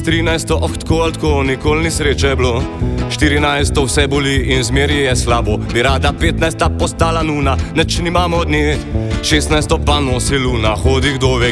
13. tako ali tako, nikoli ni sreče bilo. 14. vse boli in zmeri je slabo. Bi rada 15. postala nuna, neč nimamo od nje. 16. pa nosi luna, hodi kdo ve